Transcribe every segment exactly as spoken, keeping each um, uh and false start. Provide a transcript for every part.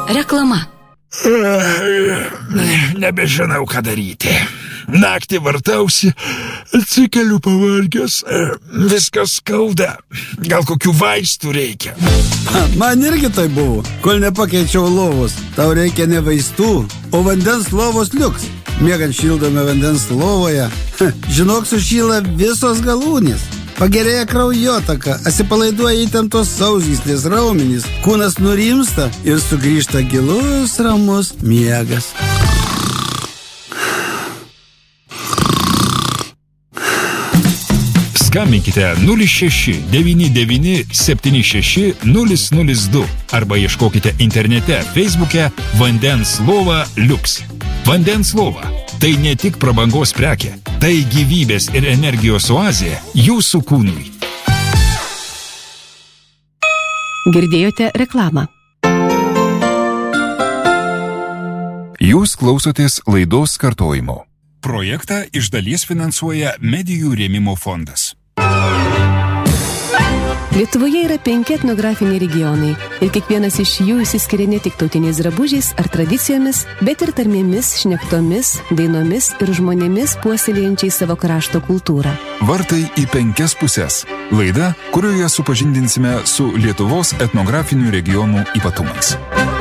Reklama. Nebežinau, ką daryti. Naktį vartausi, atsikeliu pavargęs, viskas skauda. Gal kokių vaistų reikia? Man irgi tai buvo, kol nepakeičiau lovos. Tau reikia ne vaistų, o vandens lovos liuks. Miegant šildome vandens lovoje, žinok, sušyla visos galūnės. Pagerėja kraujotaka, atsipalaiduoja įtemptos sausgyslės raumenys, kūnas nurimsta ir sugrįžta gilus, ramus miegas. Skambinkite nulis šeši devyni devyni septyni šeši nulis nulis du arba ieškokite internete Facebook'e Vandens lova Liuks. Vandens lova – tai ne tik prabangos prekė, tai gyvybės ir energijos oazė jūsų kūnui. Girdėjote reklamą. Jūs klausotės laidos kartojimo. Projektą iš dalies finansuoja Medijų rėmimo fondas. Lietuvoje yra penki etnografiniai regionai ir kiekvienas iš jų išsiskiria ne tik tautiniais drabužiais ar tradicijomis, bet ir tarmėmis, šnektomis, dainomis ir žmonėmis puoselėjančiais savo krašto kultūrą. Vartai į penkias pusės. Laida, kurioje supažindinsime su Lietuvos etnografinių regionų ypatumais.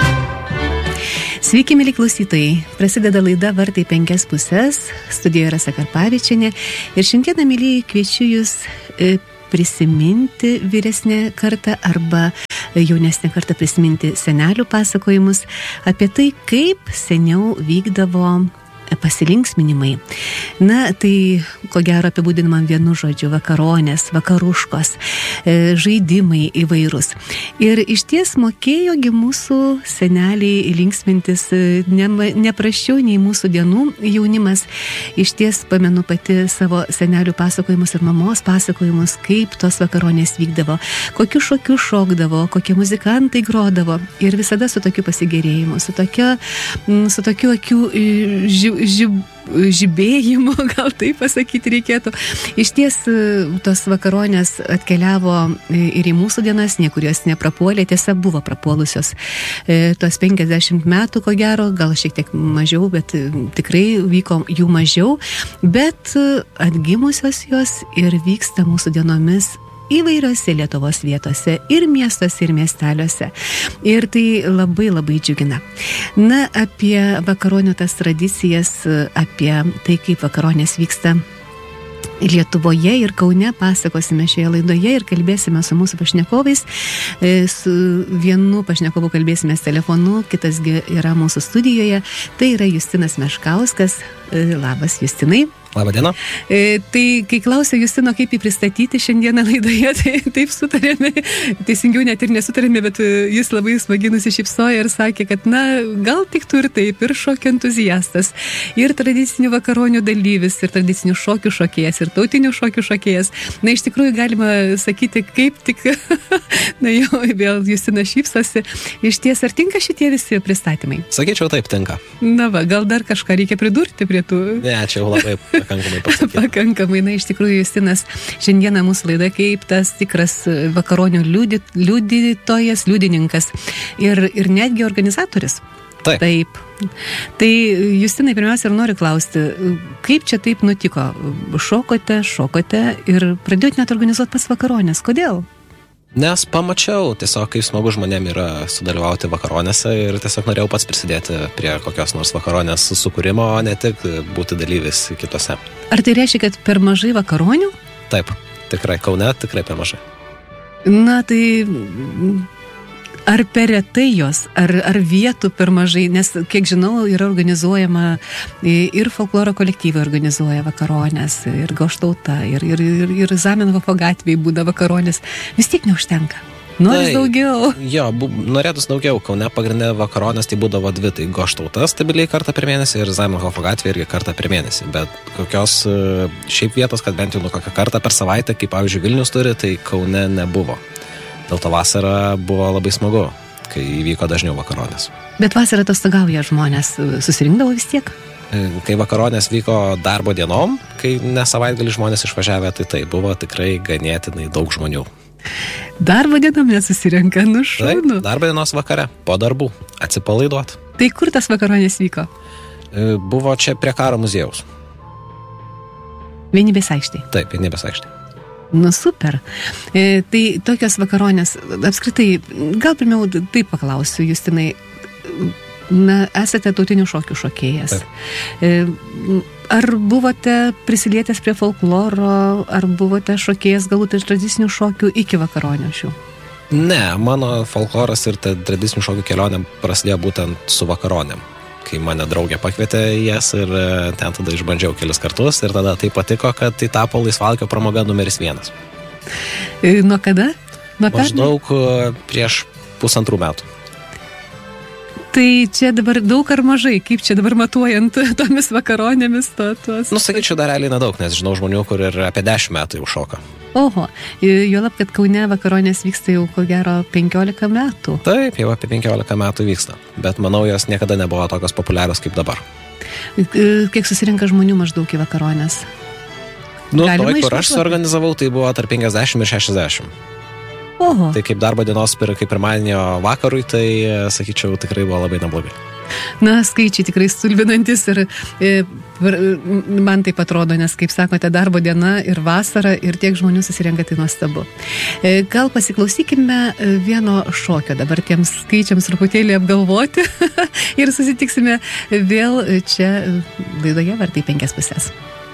Sveiki, mėly klausytojai. Prasideda laida Vartai penkias pusės. Studijoje Rasa Karpavičienė. Ir šiandieną, mėly, kviečiu jūs e, prisiminti vyresnę kartą arba jaunesnę kartą prisiminti senelių pasakojimus apie tai, kaip seniau vykdavo pasilinksminimai. Na, tai ko gero apibūdinama vienu žodžiu: vakaronės, vakaruškos, žaidimai įvairūs. Ir iš ties mokėjogi mūsų seneliai linksmintis ne, ne prasčiau nei mūsų dienų jaunimas. Iš ties pamenu pati savo senelių pasakojimus ir mamos pasakojimus, kaip tos vakaronės vykdavo, kokiu šokiu šokdavo, kokie muzikantai grodavo. Ir visada su tokiu pasigėrėjimu, su, tokia, su tokiu akių ži, Žib, žibėjimo, gal taip pasakyti reikėtų. Iš ties tos vakaronės atkeliavo ir į mūsų dienas, niekur jos neprapuolė, tiesa buvo prapuolusios. Tos penkiasdešimt metų, ko gero, gal šiek tiek mažiau, bet tikrai vyko jų mažiau, bet atgimusios jos ir vyksta mūsų dienomis įvairiose Lietuvos vietose, ir miestuose, ir miesteliuose. Ir tai labai labai džiugina. Na, apie vakaronių tas tradicijas, apie tai, kaip vakaronės vyksta Lietuvoje ir Kaune, pasakosime šioje laidoje ir kalbėsime su mūsų pašnekovais. Su vienu pašnekovu kalbėsime telefonu, kitasgi yra mūsų studijoje. Tai yra Justinas Meškauskas. Labas, Justinai. Labą dieną. E, tai, kai klausė Justino, kaip jį pristatyti šiandieną laidoje, tai taip sutarėme, teisingiau net ir nesutarėme, bet jis labai smagiai nusišypsojo ir sakė, kad, na, gal tiktų ir taip, ir šokio entuziastas, ir tradicinių vakaronių dalyvis, ir tradicinių šokių šokėjas, ir tautinių šokių šokėjas. Na, iš tikrųjų, galima sakyti, kaip tik, na jau, vėl Justinas šypsosi. Iš ties, ar tinka šitie visi pristatymai? Sakyčiau, taip tinka. Na va, gal dar kažką reikia pridurti prie tų? Ne, čia jau labai pakankamai pasakyti. Pakankamai, na, iš tikrųjų, Justinas šiandieną mūsų laida kaip tas tikras vakaronių liudi, liudytojas, liudininkas ir, ir netgi organizatorius. Taip. Taip. Tai, Justinai, pirmiausia, ir noriu klausti, kaip čia taip nutiko? Šokote, šokote ir pradėjote net organizuoti pas vakaronės. Kodėl? Nes pamačiau tiesiog, kaip smagu žmonėm yra sudalyvauti vakaronėse ir tiesiog norėjau pats prisidėti prie kokios nors vakaronės sukūrimo, o ne tik būti dalyvis kitose. Ar tai reiškia, kad per mažai vakaronių? Taip, tikrai Kaune, tikrai per mažai. Na, tai ar per retai jos, ar, ar vietų per mažai, nes, kiek žinau, yra organizuojama ir folkloro kolektyvai organizuoja vakaronės, ir Goštauta, ir, ir, ir, ir Zamenhofo gatvėje būda vakaronės. Vis tiek neužtenka. Noris tai, daugiau. Jo, bu, norėtus daugiau. Kaune pagrindinė vakaronės tai būdavo dvi, tai Goštauta stabiliai kartą per mėnesį ir Zamenhofo gatvė irgi kartą per mėnesį. Bet kokios šiaip vietos, kad bent jau nu kokią kartą per savaitę, kaip pavyzdžiui Vilnius turi, tai Kaune nebuvo. Dėl to vasarą buvo labai smagu, kai įvyko dažniau vakaronės. Bet vasarą atostogauja žmonės, susirinkdavo vis tiek? Kai vakaronės vyko darbo dienom, kai ne savaitgalį žmonės išvažiavę, tai tai buvo tikrai ganėtinai daug žmonių. Darbo dienom nesusirenka, nu šaunu. Darbo dienos vakare, po darbų. atsipalaiduoti. Tai kur tas vakaronės vyko? Buvo čia prie Karo muziejaus. Vienybės aikštėje? Taip, Vienybės aikštėje. Nu, super. E, tai tokios vakaronės, apskritai, gal pirmiau taip paklausiu, Justinai, na, esate tautinių šokių šokėjas. E, ar buvote prisilietęs prie folkloro, ar buvote šokėjas galbūt iš tradicinių šokių iki vakaronio šių? Ne, mano folkloras ir tradicinių šokių kelionė prasidėjo būtent su vakaronėm, kai mane draugė pakvietė į jas ir ten tada išbandžiau kelis kartus ir tada tai patiko, kad tai tapo laisvalkio pramoga numeris vienas. E, nuo kada? Nuo Maždaug prieš pusantrų metų. Tai čia dabar daug ar mažai? Kaip čia dabar matuojant tomis vakaronėmis? To, tos... Nu, sakyčiau, dar realiai nedaug, nes žinau žmonių, kur ir apie dešimt metų jau šoka. Oho, juolab, kad Kaune vakaronės vyksta jau ko gero penkiolika metų. Taip, jau apie penkiolika metų vyksta, bet manau, jos niekada nebuvo tokios populiarios kaip dabar. Kiek susirinka žmonių maždaug į vakaronės? Nu, toj, kur aš suorganizavau, tai buvo tarp penkiasdešimt ir šešiasdešimt. Oho. Tai kaip darbo dienos kaip pirmadienio vakarui, tai, sakyčiau, tikrai buvo labai neblogai. Na, skaičiai tikrai stulbinantis ir e, man taip atrodo, nes, kaip sakote, darbo diena ir vasara ir tiek žmonių susirenka, tai nuostabu. E, gal pasiklausykime vieno šokio, dabar tiems skaičiams truputėlį apgalvoti ir susitiksime vėl čia laidoje Vartai penkias pusės.